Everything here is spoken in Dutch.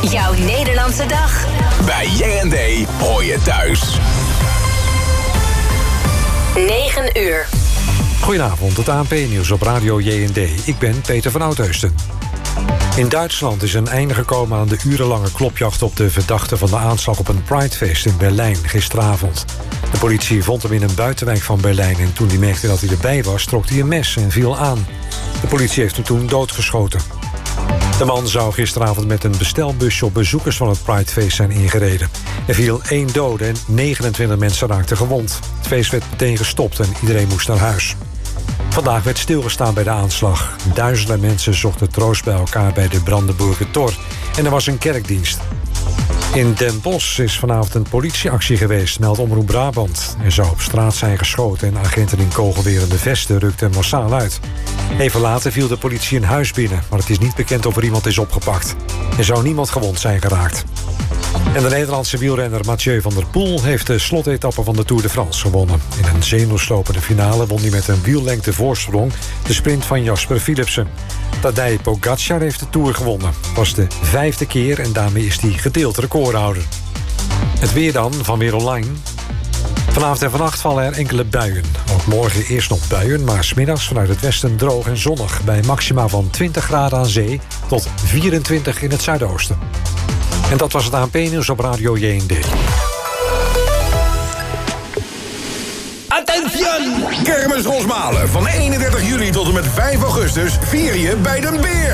Jouw Nederlandse dag. Bij J&D hoor je thuis. 9 uur. Goedenavond, het ANP-nieuws op Radio J&D. Ik ben Peter van Oudheusden. In Duitsland is een einde gekomen aan de urenlange klopjacht op de verdachte van de aanslag op een Pridefeest in Berlijn gisteravond. De politie vond hem in een buitenwijk van Berlijn en toen hij merkte dat hij erbij was, trok hij een mes en viel aan. De politie heeft hem toen doodgeschoten. De man zou gisteravond met een bestelbusje op bezoekers van het Pridefeest zijn ingereden. Er viel 1 dode en 29 mensen raakten gewond. Het feest werd meteen gestopt en iedereen moest naar huis. Vandaag werd stilgestaan bij de aanslag. Duizenden mensen zochten troost bij elkaar bij de Brandenburger Tor. En er was een kerkdienst. In Den Bosch is vanavond een politieactie geweest, meldt Omroep Brabant. Er zou op straat zijn geschoten en agenten in kogelwerende vesten rukten massaal uit. Even later viel de politie een huis binnen, maar het is niet bekend of er iemand is opgepakt. Er zou niemand gewond zijn geraakt. En de Nederlandse wielrenner Mathieu van der Poel heeft de slotetappe van de Tour de France gewonnen. In een zenuwslopende finale won hij met een wiellengte voorsprong de sprint van Jasper Philipsen. Tadej Pogacar heeft de Tour gewonnen. Het was de 5e keer en daarmee is hij gedeeld recordhouder. Het weer dan, van Weer Online. Vanavond en vannacht vallen er enkele buien. Ook morgen eerst nog buien, maar 's middags vanuit het westen droog en zonnig. Bij maxima van 20 graden aan zee tot 24 in het zuidoosten. En dat was het ANP-nieuws op Radio J&D. Attention! Kermis Rosmalen van 31 juli tot en met 5 augustus vier je bij Den Beer.